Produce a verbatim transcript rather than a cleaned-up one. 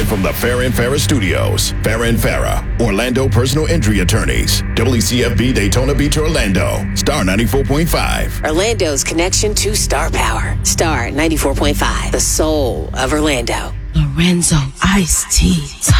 Live from the Farrah and Farrah Studios. Farrah and Farrah, Orlando personal injury attorneys. W C F B Daytona Beach, Orlando. Star ninety-four point five. Orlando's connection to Star Power. Star ninety-four point five. The soul of Orlando. Lorenzo Iced Tea.